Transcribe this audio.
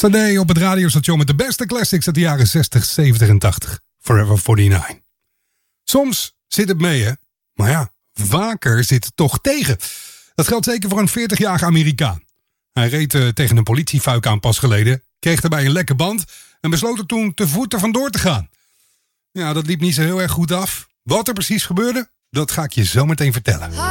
CD op het radiostation met de beste classics uit de jaren 60, 70 en 80. Forever 49. Soms zit het mee, hè? Maar ja, vaker zit het toch tegen. Dat geldt zeker voor een 40-jarige Amerikaan. Hij reed tegen een politiefuik aan pas geleden, kreeg daarbij een lekke band en besloot er toen te voet er vandoor te gaan. Ja, dat liep niet zo heel erg goed af. Wat er precies gebeurde, dat ga ik je zo meteen vertellen.